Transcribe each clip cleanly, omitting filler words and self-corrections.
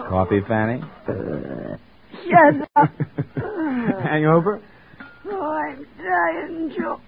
Coffee, Fanny? Shut up. Hangover? Oh, I'm dying, Joe.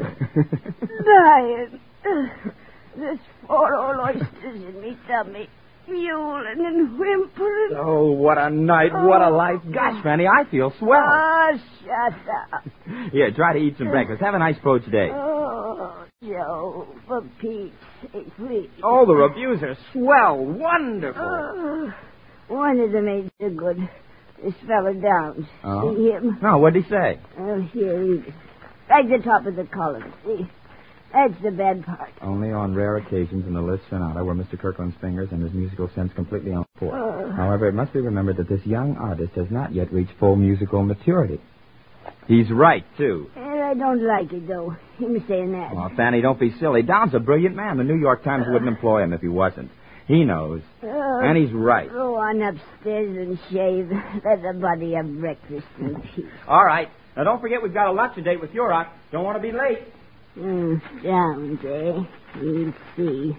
Dying. There's 4 old oysters in me tummy, mewling and whimpering. Oh, what a night. What a life. Gosh, Fanny, I feel swell. Oh, shut up. Here, try to eat some breakfast. Have a nice poached egg. Oh, Joe, for Pete's sake, please. Oh, the reviews are swell. Wonderful. One of them ain't so good. This fella Downs. Oh? See him? No, what'd he say? Here, read it. Right at the top of the column, see? That's the bad part. Only on rare occasions in the Liszt Sonata were Mr. Kirkland's fingers and his musical sense completely on point. However, it must be remembered that this young artist has not yet reached full musical maturity. He's right, too. Well, I don't like it, though. Him saying that. Oh, Fanny, don't be silly. Downs a brilliant man. The New York Times wouldn't employ him if he wasn't. He knows. And he's right. Go on upstairs and shave. Let the body have breakfast in peace. All right. Now, don't forget we've got a lecture date with Yurok. Don't want to be late. Downs, eh? We'll see.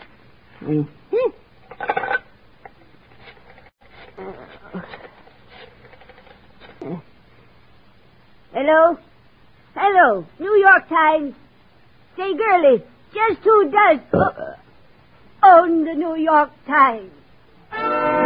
Hello? Hello, New York Times. Say, girlie, just who does own the New York Times?